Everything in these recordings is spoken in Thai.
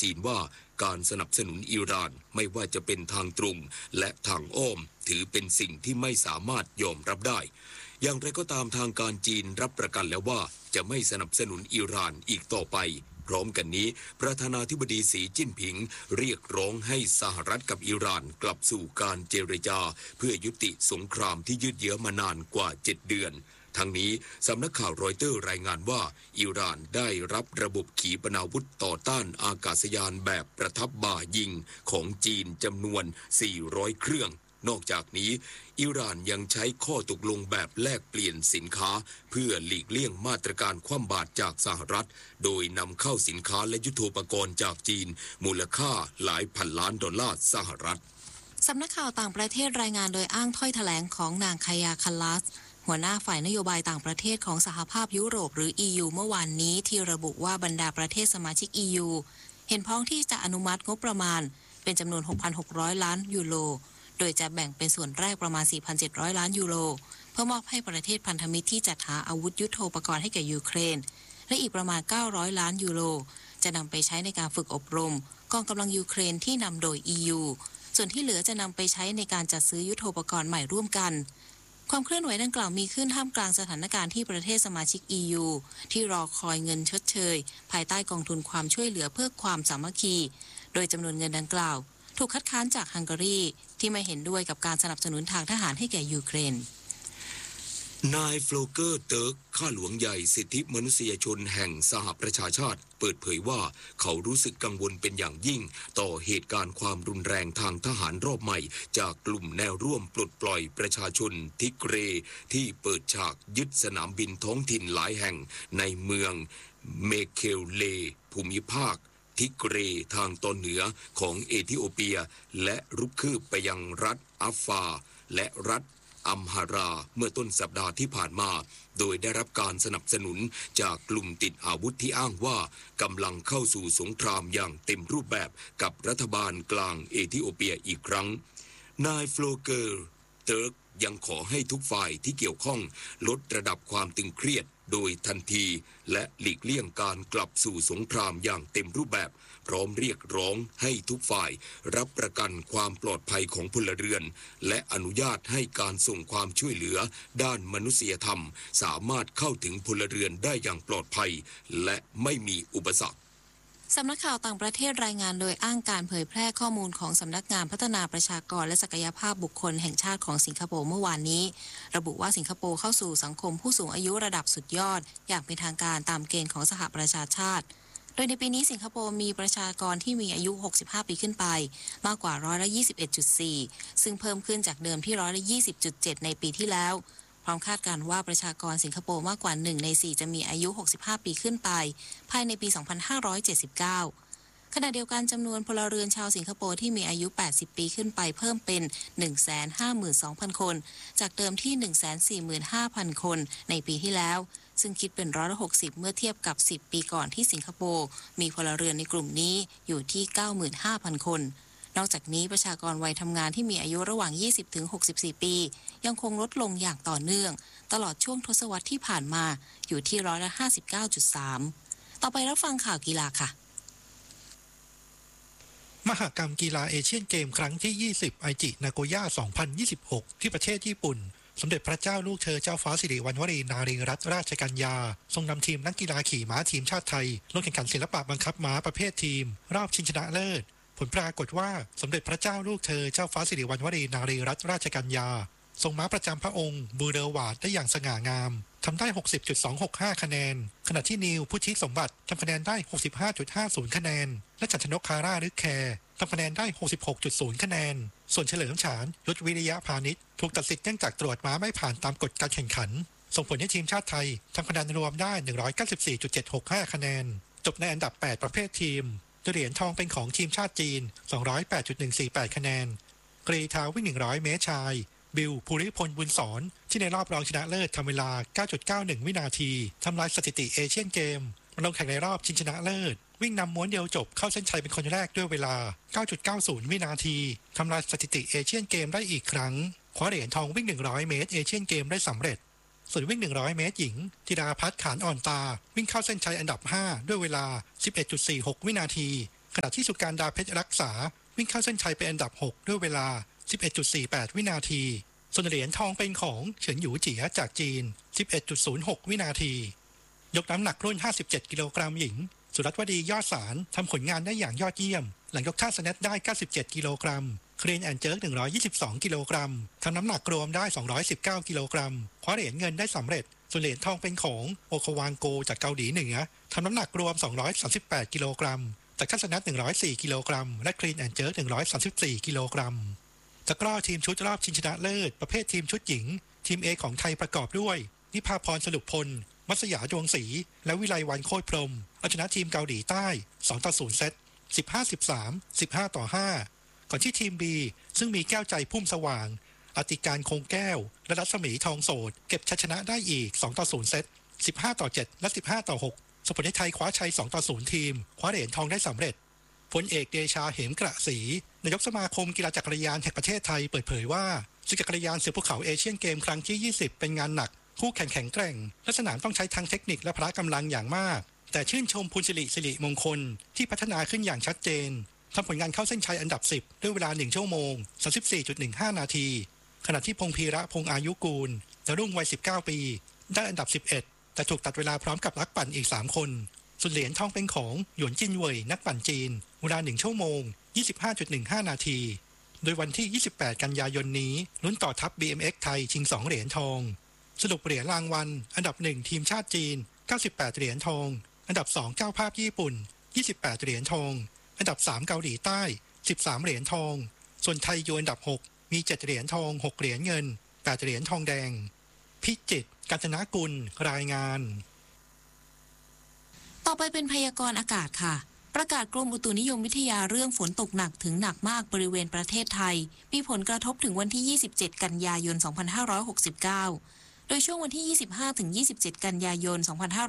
จีนว่าการสนับสนุนอิหร่านไม่ว่าจะเป็นทางตรงและทางอ้อมถือเป็นสิ่งที่ไม่สามารถยอมรับได้อย่างไรก็ตามทางการจีนรับประกันแล้วว่าจะไม่สนับสนุนอิหร่านอีกต่อไปพร้อมกันนี้ประธานาธิบดีสีจิ้นผิงเรียกร้องให้สหรัฐกับอิหร่านกลับสู่การเจรจาเพื่อยุติสงครามที่ยืดเยื้อมานานกว่า7 เดือนทั้งนี้สำนักข่าวรอยเตอร์รายงานว่าอิหร่านได้รับระบบขีปนาวุธต่อต้านอากาศยานแบบประทับบ่ายิงของจีนจำนวน400 เครื่องนอกจากนี้อิหร่านยังใช้ข้อตกลงแบบแลกเปลี่ยนสินค้าเพื่อหลีกเลี่ยงมาตรการคว่ำบาตรจากสหรัฐโดยนำเข้าสินค้าและยุทโธปกรณ์จากจีนมูลค่าหลายพันล้านดอลลาร์สหรัฐสำนักข่าวต่างประเทศรายงานโดยอ้างถ้อยแถลงของนางคายาคัลลัสหัวหน้าฝ่ายนโยบายต่างประเทศของสหภาพยุโรปหรือ EU เมื่อวานนี้ที่ระบุว่าบรรดาประเทศสมาชิก EU เห็นพ้องที่จะอนุมัติงบประมาณเป็นจำนวน 6,600 ล้านยูโรโดยจะแบ่งเป็นส่วนแรกประมาณ 4,700 ล้านยูโรเพื่อมอบให้ประเทศพันธมิตรที่จัดหาอาวุธยุทโธปกรณ์ให้แก่ยูเครนและอีกประมาณ 900 ล้านยูโรจะนำไปใช้ในการฝึกอบรมกองกำลังยูเครนที่นำโดย EU ส่วนที่เหลือจะนำไปใช้ในการจัดซื้อยุทโธปกรณ์ใหม่ร่วมกันความเคลื่อนไหวดังกล่าวมีขึ้นท่ามกลางสถานการณ์ที่ประเทศสมาชิก EU ที่รอคอยเงินชดเชยภายใต้กองทุนความช่วยเหลือเพื่อความสามัคคีโดยจำนวนเงินดังกล่าวถูกคัดค้านจากฮังการีที่ไม่เห็นด้วยกับการสนับสนุนทางทหารให้แก่ยูเครนนายโฟลเกอร์เติร์กข้าหลวงใหญ่สิทธิมนุษยชนแห่งสหประชาชาติเปิดเผยว่าเขารู้สึกกังวลเป็นอย่างยิ่งต่อเหตุการณ์ความรุนแรงทางทหารรอบใหม่จากกลุ่มแนวร่วมปลดปล่อยประชาชนทิเกเรที่เปิดฉากยึดสนามบินท้องถิ่นหลายแห่งในเมืองเมเคลเลภูมิภาคทิเกเรทางตอนเหนือของเอธิโอเปียและรุกคืบไปยังรัฐอัฟฟาและรัฐอัมฮาราเมื่อต้นสัปดาห์ที่ผ่านมาโดยได้รับการสนับสนุนจากกลุ่มติดอาวุธที่อ้างว่ากำลังเข้าสู่สงครามอย่างเต็มรูปแบบกับรัฐบาลกลางเอธิโอเปียอีกครั้งนายโฟลเกอร์เติร์กยังขอให้ทุกฝ่ายที่เกี่ยวข้องลดระดับความตึงเครียดโดยทันทีและหลีกเลี่ยงการกลับสู่สงครามอย่างเต็มรูปแบบพร้อมเรียกร้องให้ทุกฝ่ายรับประกันความปลอดภัยของพลเรือนและอนุญาตให้การส่งความช่วยเหลือด้านมนุษยธรรมสามารถเข้าถึงพลเรือนได้อย่างปลอดภัยและไม่มีอุปสรรคสำนักข่าวต่างประเทศรายงานโดยอ้างการเผยแพร่ข้อมูลของสำนักงานพัฒนาประชากรและศักยภาพบุคคลแห่งชาติของสิงคโปร์เมื่อวานนี้ระบุว่าสิงคโปร์เข้าสู่สังคมผู้สูงอายุระดับสุดยอดอย่างเป็นทางการตามเกณฑ์ของสหประชาชาติโดยในปีนี้สิงคโปร์มีประชากรที่มีอายุ65ปีขึ้นไปมากกว่า21.4%ซึ่งเพิ่มขึ้นจากเดิมที่20.7%ในปีที่แล้วพร้อมคาดการณ์ว่าประชากรสิงคโปร์มากกว่า1 ใน 4จะมีอายุ65ปีขึ้นไปภายในปี2579ขณะเดียวกันจำนวนพลเรือนชาวสิงคโปร์ที่มีอายุ80ปีขึ้นไปเพิ่มเป็น 152,000 คนจากเดิมที่ 145,000 คนในปีที่แล้วซึ่งคิดเป็น60%เมื่อเทียบกับ10ปีก่อนที่สิงคโปร์มีพลเรือนในกลุ่มนี้อยู่ที่ 95,000 คนนอกจากนี้ประชากรวัยทำงานที่มีอายุระหว่าง 20-64 ปียังคงลดลงอย่างต่อเนื่องตลอดช่วงทศวรรษที่ผ่านมาอยู่ที่59.3%ต่อไปรับฟังข่าวกีฬาค่ะมหกรรมกีฬาเอเชียนเกมครั้งที่20ไอจินาโกย่า2026ที่ประเทศญี่ปุ่นสมเด็จพระเจ้าลูกเธอเจ้าฟ้าสิริวัณวรีนารีรัตนราชกัญญาทรงนำทีมนักกีฬาขี่ม้าทีมชาติไทยลงแข่งขันศิลปะบังคับม้าประเภททีมรอบชิงชนะเลิศผลปรากฏว่าสมเด็จพระเจ้าลูกเธอเจ้าฟ้าสิริวัณวรีนารีรัตนราชกัญญาทรงม้าประจำพระองค์บูเดอร์วาดได้อย่างสง่างามทำได้ 60.265 คะแนนขณะที่นิวพุทธิสมบัติทำคะแนนได้ 65.50 คะแนนและจันทนกคาร่าลึกแคร์ทำคะแนนได้ 66.0 คะแนนส่วนเฉลิมฉานยศวิริยะพาณิชย์ถูกตัดสิทธิ์เนื่องจากตรวจม้าไม่ผ่านตามกฎการแข่งขันส่งผลให้ทีมชาติไทยทำคะแนนรวมได้ 194.765 คะแนนจบในอันดับ 8 ประเภททีมเหรียญทองเป็นของทีมชาติจีน 208.148 คะแนนกรีฑาวิ่ง 100 เมตรชายบิลภูริพลบุญสอนที่ในรอบรองชนะเลิศทำเวลา 9.91 วินาทีทำลายสถิติเอเชียนเกมลงแข่งในรอบชิงชนะเลิศวิ่งนำม้วนเดียวจบเข้าเส้นชัยเป็นคนแรกด้วยเวลา 9.90 วินาทีทำลายสถิติเอเชียนเกมได้อีกครั้งคว้าเหรียญทองวิ่ง 100 เมตรเอเชียนเกมได้สำเร็จส่วนวิ่ง 100 เมตรหญิงธิดาภัทรขานอ่อนตาวิ่งเข้าเส้นชัยอันดับ 5 ด้วยเวลา 11.46 วินาทีขณะที่สุการดาเพชรรักษาวิ่งเข้าเส้นชัยเป็นอันดับ 6 ด้วยเวลา 11.48 วินาทีส่วนเหรียญทองเป็นของเฉินหยูเจี๋ยจากจีน 11.06 วินาทียกน้ำหนักรุ่น 57 กิโลกรัมหญิงสุรัตน์วดียอดสารทำผลงานได้อย่างยอดเยี่ยมหลังยกท่าสแนทได้ 97 กิโลกรัมเครนแอนเจิร์ก 122 กิโลกรัมทำน้ำหนักรวมได้ 219 กิโลกรัมคว้าเหรียญเงินได้สำเร็จส่วนเหรียญทองเป็นของโอโควางโกจากเกาหลีเหนือทำน้ำหนักรวม 238 กิโลกรัมจากท่าสแนท 104 กิโลกรัมและเครนแอนเจิร์ก 134 กิโลกรัมตะกร้อทีมชุดรอบชิงชนะเลิศประเภททีมชุดหญิงทีม A ของไทยประกอบด้วยนิพาพรสรุปพลมัสยาดวงศรีและวิไลวรรณโคตรพรหมเอาชนะทีมเกาหลีใต้ 2-0 เซต 15-13 15-5 ก่อนที่ทีม B ซึ่งมีแก้วใจพุ่มสว่างอติการคงแก้วและรัศมีทองโสดเก็บชัยชนะได้อีก 2-0 เซต 15-7 และ 15-6 ส่งผลให้ไทยคว้าชัย 2-0 ทีมคว้าเหรียญทองได้สำเร็จพลเอกเดชาเหมกระศรีนายกสมาคมกีฬาจักรยานแห่งประเทศไทยเปิดเผยว่าศึกจักรยานเสือภูเขาเอเชียนเกมครั้งที่ 20 เป็นงานหนักคู่แข่งแข็งแกร่งและสนามต้องใช้ทั้งเทคนิคและพละกำลังอย่างมากแต่ชื่นชมพลสิริมงคลที่พัฒนาขึ้นอย่างชัดเจนทำผลงานเข้าเส้นชัยอันดับ 10 ด้วยเวลา 1 ชั่วโมง 34.15 นาทีขณะที่พงษ์พีระพงษ์อายุกูลดาวรุ่งวัย 19 ปีได้อันดับ 11 แต่ถูกตัดเวลาพร้อมกับนักปั่นอีก 3 คนส่วนเหรียญทองเป็นของหยวนจินเว่ยนักปั่นจีนเวลา 1 ชั่วโมง 25.15 นาทีโดยวันที่ 28 กันยายนนี้ลุ้นต่อทัพ BMX ไทยชิง 2 เหรียญทองสรุปเหรียญรางวัลอันดับ 1 ทีมชาติจีน 98 เหรียญทองอันดับ 2 เจ้าภาพญี่ปุ่น 28 เหรียญทองอันดับ 3 เกาหลีใต้ 13 เหรียญทองส่วนไทยอยู่อันดับ 6 มี 7 เหรียญทอง 6 เหรียญเงิน 8 เหรียญทองแดงพิจิตร กาญจนกุลรายงานต่อไปเป็นพยากรณ์อากาศค่ะประกาศกรมอุตุนิยมวิทยาเรื่องฝนตกหนักถึงหนักมากบริเวณประเทศไทยมีผลกระทบถึงวันที่ 27 กันยายน 2569 โดยช่วงวันที่ 25 ถึง 27 กันยายน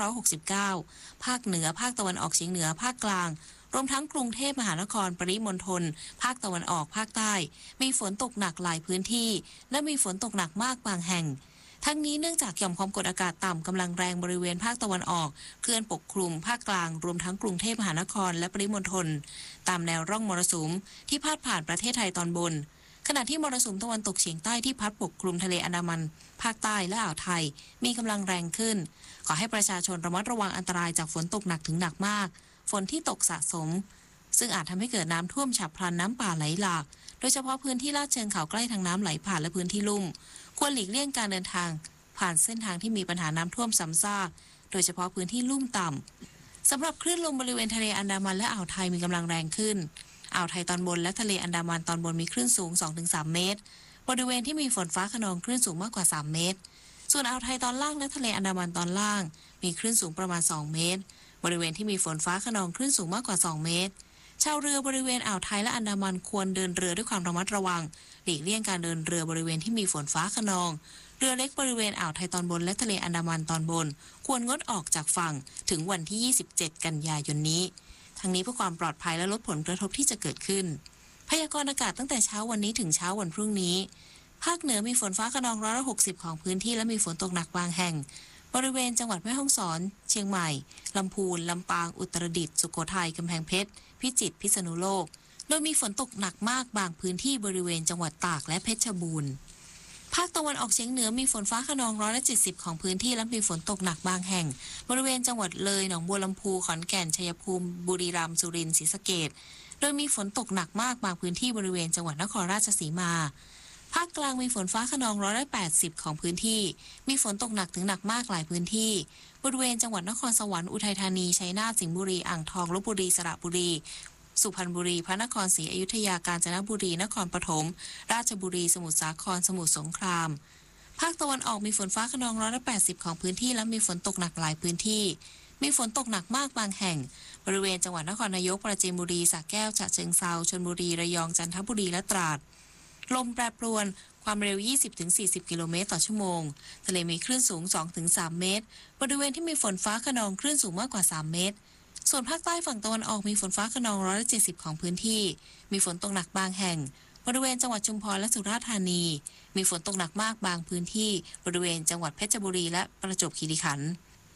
2569 ภาคเหนือภาคตะวันออกเฉียงเหนือภาคกลางรวมทั้งกรุงเทพมหานครปริมณฑลภาคตะวันออกภาคใต้มีฝนตกหนักหลายพื้นที่และมีฝนตกหนักมากบางแห่งทั้งนี้เนื่องจากหย่อมความกดอากาศต่ำกำลังแรงบริเวณภาคตะวันออกเคลื่อนปกคลุมภาคกลางรวมทั้งกรุงเทพมหานครและปริมณฑลตามแนวร่องมรสุมที่พาดผ่านประเทศไทยตอนบนขณะที่มรสุมตะวันตกเฉียงใต้ที่พัดปกคลุมทะเลอันดามันภาคใต้และอ่าวไทยมีกำลังแรงขึ้นขอให้ประชาชนระมัดระวังอันตรายจากฝนตกหนักถึงหนักมากฝนที่ตกสะสมซึ่งอาจทำให้เกิดน้ำท่วมฉับพลันน้ำป่าไหลหลากโดยเฉพาะพื้นที่ลาดเชิงเขาใกล้ทางน้ำไหลผ่านและพื้นที่ลุ่มควรหลีกเลี่ยงการเดินทางผ่านเส้นทางที่มีปัญหาน้ำท่วมซ้ำซากโดยเฉพาะพื้นที่ลุ่มต่ำสำหรับคลื่นลมบริเวณทะเลอันดามันและอ่าวไทยมีกำลังแรงขึ้นอ่าวไทยตอนบนและทะเลอันดามันตอนบนมีคลื่นสูง 2-3 เมตรบริเวณที่มีฝนฟ้าคะนองคลื่นสูงมากกว่า3เมตรส่วนอ่าวไทยตอนล่างและทะเลอันดามันตอนล่างมีคลื่นสูงประมาณ2เมตรบริเวณที่มีฝนฟ้าคะนองคลื่นสูงมากกว่า2เมตรชาวเรือบริเวณอ่าวไทยและอันดามันควรเดินเรือด้วยความระมัดระวังหลีกเลี่ยงการเดินเรือบริเวณที่มีฝนฟ้าคะนองเรือเล็กบริเวณอ่าวไทยตอนบนและทะเลอันดามันตอนบนควรงดออกจากฝั่งถึงวันที่ 27 กันยายนนี้ทั้งนี้เพื่อความปลอดภัยและลดผลกระทบที่จะเกิดขึ้นพยากรณ์อากาศตั้งแต่เช้าวันนี้ถึงเช้าวันพรุ่งนี้ภาคเหนือมีฝนฟ้าคะนอง160ของพื้นที่และมีฝนตกหนักบางแห่งบริเวณจังหวัดแม่ฮ่องสอนเชียงใหม่ลำพูนลำปางอุตรดิตถ์สุโขทัยกำแพงเพชรพิจิตรพิษณุโลกโดยมีฝนตกหนักมากบางพื้นที่บริเวณจังหวัดตากและเพชรบูรณ์ภาคตะวันออกเฉียงเหนือมีฝนฟ้าคะนอง170ของพื้นที่และมีฝนตกหนักบางแห่งบริเวณจังหวัดเลยหนองบัวลำพูขอนแก่นชัยภูมิบุรีรัมย์สุรินทร์ศรีสะเกษโดยมีฝนตกหนักมากบางพื้นที่บริเวณจังหวัดนครราชสีมาภาคกลางมีฝนฟ้าคะนอง180ของพื้นที่มีฝนตกหนักถึงหนักมากหลายพื้นที่บริเวณจังหวัดนครสวรรค์อุทัยธานีชัยนาทสิงห์บุรีอ่างทองลพบุรีสระบุรีสุพรรณบุรีพระนครศรีอยุธยากาญจนบุรีนครปฐมราชบุรีสมุทรสาครสมุทรสงครามภาคตะวันออกมีฝนฟ้าคะนอง180ของพื้นที่และมีฝนตกหนักหลายพื้นที่มีฝนตกหนักมากบางแห่งบริเวณจังหวัดนครนายกปราจีนบุรีสระแก้วฉะเชิงเทราชลบุรีระยองจันทบุรีและตราดลมแปรปรวนความเร็ว 20-40 กิโลเมตรต่อชั่วโมงทะเลมีคลื่นสูง 2-3 เมตรบริเวณที่มีฝนฟ้าคะนองคลื่นสูงมากกว่า3เมตรส่วนภาคใต้ฝั่งตะวันออกมีฝนฟ้าคะนอง170ของพื้นที่มีฝนตกหนักบางแห่งบริเวณจังหวัดชุมพรและสุราษฎร์ธานีมีฝนตกหนักมากบางพื้นที่บริเวณจังหวัดเพชรบุรีและประจวบคีรีขันธ์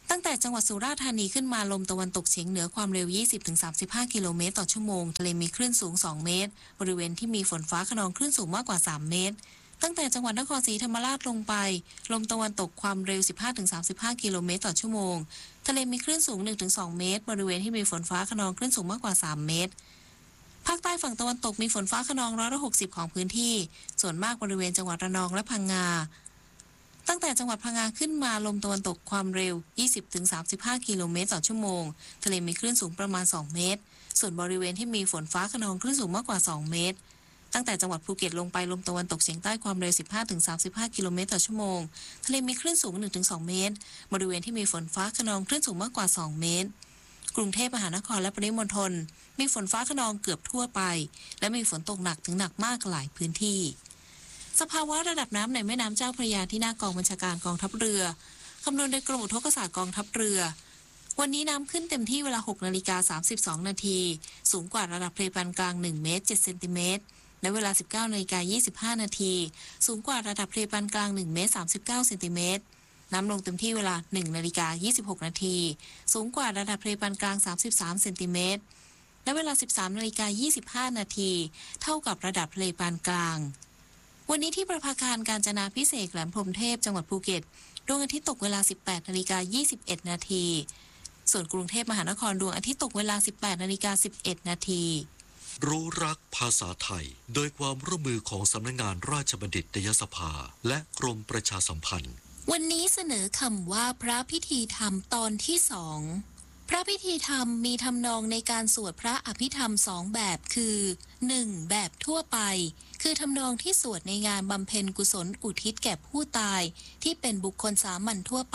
ตั้งแต่จังหวัดสุราษฎร์ธานีขึ้นมาลมตะวันตกเฉียงเหนือความเร็ว 20-35 กิโลเมตรต่อชั่วโมงทะเลมีคลื่นสูง 2 เมตร บริเวณที่มีฝนฟ้าคะนองคลื่นสูงมากกว่า 3 เมตร ตั้งแต่จังหวัดนครศรีธรรมราชลงไปลมตะวันตกความเร็ว 15-35 กิโลเมตรต่อชั่วโมงทะเลมีคลื่นสูง 1-2 เมตร บริเวณที่มีฝนฟ้าคะนองคลื่นสูงมากกว่า 3 เมตร ภาคใต้ฝั่งตะวันตกมีฝนฟ้าคะนอง160ของพื้นที่ส่วนมากบริเวณจังหวัดระนองและพังงาตั้งแต่จังหวัดพังงาขึ้นมาลมตะวันตกความเร็ว 20-35 กิโลเมตรต่อชั่วโมงทะเลมีคลื่นสูงประมาณ 2 เมตร ส่วนบริเวณที่มีฝนฟ้าคะนองคลื่นสูงมากกว่า 2 เมตร ตั้งแต่จังหวัดภูเก็ตลงไปลมตะวันตกเฉียงใต้ความเร็ว 15-35 กิโลเมตรต่อชั่วโมงทะเลมีคลื่นสูง 1-2 เมตร บริเวณที่มีฝนฟ้าคะนองคลื่นสูงมากกว่า 2 เมตร กรุงเทพมหานครและปริมณฑลมีฝนฟ้าคะนองเกือบทั่วไปและมีฝนตกหนักถึงหนักมากหลายพื้นที่สภาวะระดับน้ำในแม่น้ำเจ้าพระยาที่หน้ากองบัญชาการกองทัพเรือคำนวณโดยกรมอุทกศาสตร์กองทัพเรือวันนี้น้ำขึ้นเต็มที่เวลา 6:32 นาทีสูงกว่าระดับทะเลปานกลาง1 เมตร 7 เซนติเมตรและเวลา 19:25 นาทีสูงกว่าระดับทะเลปานกลาง1 เมตร 39 เซนติเมตรน้ำลงเต็มที่เวลา 1:26 นาทีสูงกว่าระดับทะเลปานกลาง33 เซนติเมตรและเวลา 13:25 นาทีเท่ากับระดับทะเลปานกลางวันนี้ที่ประภาคารกาญจนาภิเษกแหลมพรหมเทพจังหวัดภูเก็ตดวงอาทิตย์ตกเวลา 18:21 นาทีส่วนกรุงเทพมหานครดวงอาทิตย์ตกเวลา 18:11 นาทีรู้รักภาษาไทยโดยความร่วมมือของสำนักงานราชบัณฑิตยสภาและกรมประชาสัมพันธ์วันนี้เสนอคำว่าพระพิธีธรรมตอนที่ 2พระพิธีธรรมมีทำนองในการสวดพระอภิธรรม2แบบคือ 1. แบบทั่วไปคือทำนองที่สวดในงานบำเพ็ญกุศลอุทิศแก่ผู้ตายที่เป็นบุคคลสามัญทั่วไป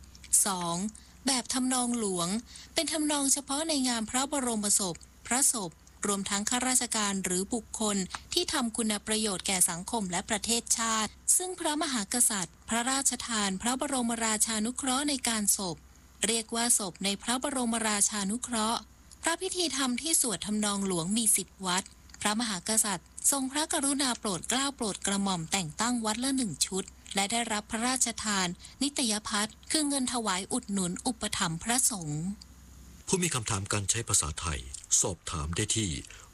2. แบบทำนองหลวงเป็นทำนองเฉพาะในงานพระบรมศพพระศพรวมทั้งข้าราชการหรือบุคคลที่ทำคุณประโยชน์แก่สังคมและประเทศชาติซึ่งพระมหากษัตริย์พระราชทานพระบรมราชานุเคราะห์ในการศพเรียกว่าศพในพระบรมราชานุเคราะห์พระพิธีธรรมที่สวดทำนองหลวงมี10 วัดพระมหากษัตริย์ทรงพระกรุณาโปรดเกล้าโปรดกระหม่อมแต่งตั้งวัดละ1 ชุดและได้รับพระราชทานนิตยพัฒน์คือเงินถวายอุดหนุนอุปถัมภ์พระสงฆ์ผู้มีคำถามการใช้ภาษาไทยสอบถามได้ที่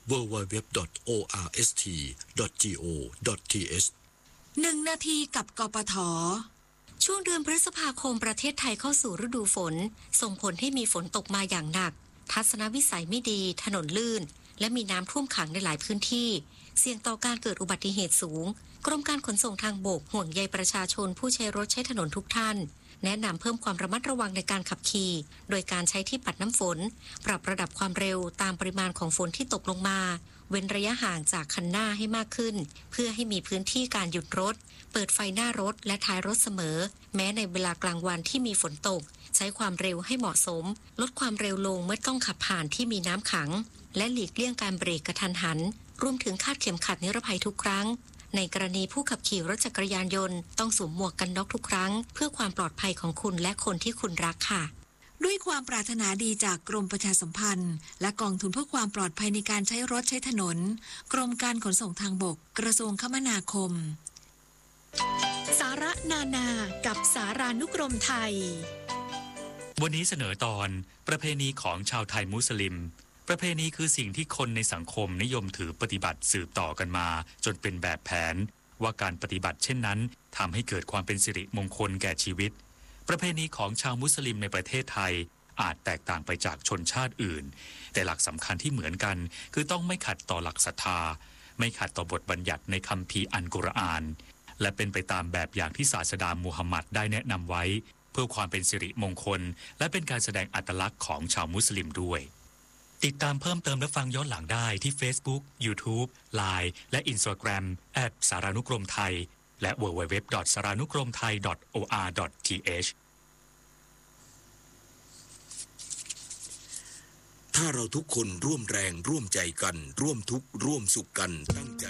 www.orst.go.th 1 นาทีกับกปท. ช่วงเดือนพฤษภาคมประเทศไทยเข้าสู่ฤดูฝนส่งผลให้มีฝนตกมาอย่างหนักทัศนวิสัยไม่ดีถนนลื่นและมีน้ำท่วมขังในหลายพื้นที่เสี่ยงต่อการเกิดอุบัติเหตุสูงกรมการขนส่งทางบกห่วงใยประชาชนผู้ใช้รถใช้ถนนทุกท่านแนะนำเพิ่มความระมัดระวังในการขับขี่โดยการใช้ที่ปัดน้ำฝนปรับระดับความเร็วตามปริมาณของฝนที่ตกลงมาเว้นระยะห่างจากคันหน้าให้มากขึ้นเพื่อให้มีพื้นที่การหยุดรถเปิดไฟหน้ารถและท้ายรถเสมอแม้ในเวลากลางวันที่มีฝนตกใช้ความเร็วให้เหมาะสมลดความเร็วลงเมื่อต้องขับผ่านที่มีน้ำขังและหลีกเลี่ยงการเบรกกระทันหันรวมถึงคาดเข็มขัดนิรภัยทุกครั้งในกรณีผู้ขับขี่รถจักรยานยนต์ต้องสวมหมวกกันน็อกทุกครั้งเพื่อความปลอดภัยของคุณและคนที่คุณรักค่ะด้วยความปรารถนาดีจากกรมประชาสัมพันธ์และกองทุนเพื่อความปลอดภัยในการใช้รถใช้ถนนกรมการขนส่งทางบกกระทรวงคมนาคมสาระนานากับสารานุกรมไทยวันนี้เสนอตอนประเพณีของชาวไทยมุสลิมประเพณีคือสิ่งที่คนในสังคมนิยมถือปฏิบัติสืบต่อกันมาจนเป็นแบบแผนว่าการปฏิบัติเช่นนั้นทำให้เกิดความเป็นสิริมงคลแก่ชีวิตประเพณีของชาวมุสลิมในประเทศไทยอาจแตกต่างไปจากชนชาติอื่นแต่หลักสำคัญที่เหมือนกันคือต้องไม่ขัดต่อหลักศรัทธาไม่ขัดต่อบทบัญญัติในคัมภีร์อัลกุรอานและเป็นไปตามแบบอย่างที่ศาสดามูฮัมหมัดได้แนะนำไว้เพื่อความเป็นสิริมงคลและเป็นการแสดงอัตลักษณ์ของชาวมุสลิมด้วยติดตามเพิ่มเติมและฟังย้อนหลังได้ที่ Facebook, YouTube, Line และ Instagram @ สารานุกรมไทยและ www.saranukromthai.or.th ถ้าเราทุกคนร่วมแรงร่วมใจกันร่วมทุกข์ร่วมสุขกันตั้งใจ